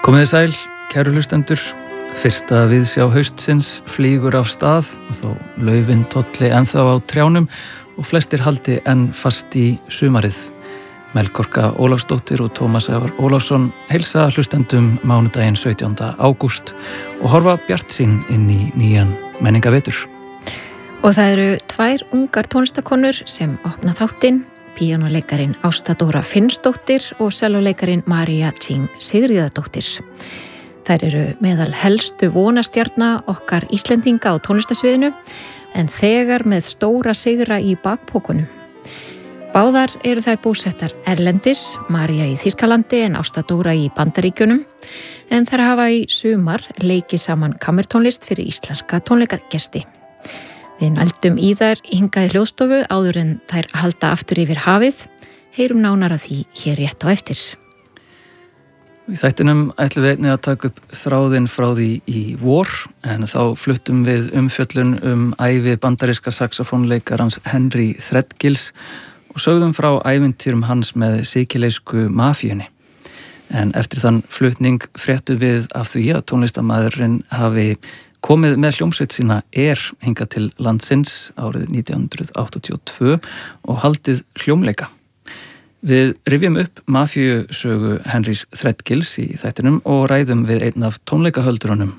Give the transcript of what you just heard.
Komið þið sæl, kæru hlustendur. Fyrsta viðsjá haustsins flýgur af stað og þó laufin tolli ennþá á trjánum og flestir haldi enn fast í sumarið. Melkorka Ólafsdóttir og Tómas Ævar Ólafsson heilsa hlustendum mánudaginn 17. ágúst og horfa bjartsýn inn í nýjan menningavetur. Og það eru tvær ungar tónlistakonur sem opna þáttinn, píanóleikarin Ásta Dóra Finnsdóttir og sellóleikarin María Ching Sigríðardóttir. Þær eru meðal helstu vonastjarna okkar Íslendinga á tónlistasviðinu en þegar með stóra sigra í bakpokunum. Báðar eru þær búsettar erlendis, María í Þýskalandi en Ásta Dóra í Bandaríkjunum, en þær hafa í sumar leikið saman kammertónlist fyrir íslenska tónleikagesti. Við naldum í þær hingað í hljóðstofu áður en þær halda aftur yfir hafið. Heyrum nánar af því hér rétt á eftir. Í þættinum ætlum við einnig að taka upp þráðinn frá því í vor, en þá fluttum við umfjöllun ævi bandaríska saxofónleikarans Henry Threadgills og sögðum frá ævintýrum hans með sikilesku mafíunni. En eftir þann flutning fréttum við af því að tónlistarmaðurinn hafi komið með hljómsveit sína hingað til landsins árið 1982 og haldið hljómleika. Við rifjum upp mafíusögu Henrys Threadgills í þættinum og ræðum við einn af tónleikahöldurunum,